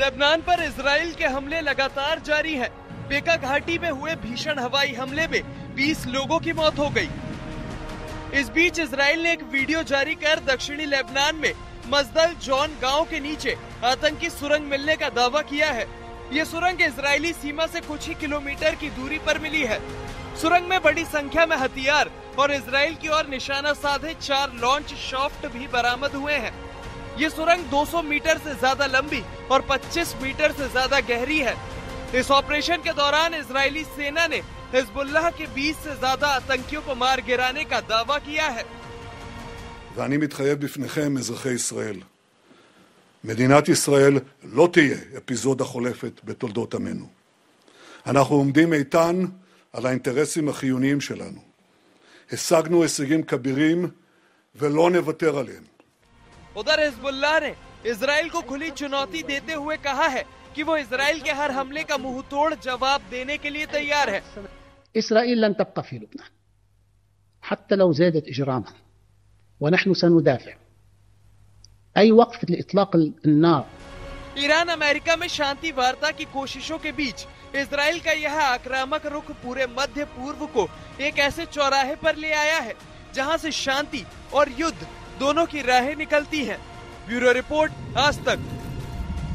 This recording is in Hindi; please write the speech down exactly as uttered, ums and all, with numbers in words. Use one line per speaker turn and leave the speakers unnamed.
लेबनान पर इजराइल के हमले लगातार जारी हैं। बेका घाटी में हुए भीषण हवाई हमले में बीस लोगों की मौत हो गई। इस बीच इजराइल ने एक वीडियो जारी कर दक्षिणी लेबनान में मजदल जॉन गांव के नीचे आतंकी सुरंग मिलने का दावा किया है। ये सुरंग इजरायली सीमा से कुछ ही किलोमीटर की दूरी पर मिली है। सुरंग में बड़ी संख्या में हथियार और इजराइल की ओर निशाना साधे चार लॉन्च शाफ्ट भी बरामद हुए हैं। ये सुरंग दो सौ मीटर से ज्यादा लंबी और पच्चीस मीटर से ज्यादा गहरी है। इस ऑपरेशन के दौरान इजरायली सेना ने हिजबुल्लाह के बीस से ज्यादा आतंकियों को मार गिराने का दावा किया है।
ואני מתחייב בפניכם, אזרחי ישראל, מדינת ישראל לא תהיה אפיזודה חולפת בתולדות עמנו. אנחנו עומדים איתן על האינטרסים החיוניים שלנו. השגנו הישגים כבירים ולא נוותר עליהם.
उधर हिजबुल्लाह ने इजराइल को खुली चुनौती देते हुए कहा है कि वो इजराइल के हर हमले का मुंह तोड़ जवाब देने के लिए तैयार है।
إسرائيل لن تبقى في لبنان حتى لو زادت إجرامها ونحن سندافع أي وقف لإطلاق النار।
ईरान अमेरिका में शांति वार्ता की कोशिशों के बीच इजराइल का यह आक्रामक रुख पूरे मध्य पूर्व को एक ऐसे चौराहे पर ले आया है जहां से शांति और युद्ध दोनों की राहें निकलती हैं। ब्यूरो रिपोर्ट, आज तक।